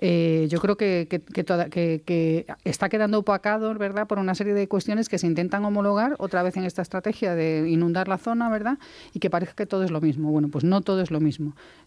yo creo que está quedando opacado, ¿verdad?, por una serie de cuestiones que se intentan homologar otra vez en esta estrategia de inundar la zona, ¿verdad?, y que parece que todo es lo mismo. Bueno, pues no todo es lo mismo.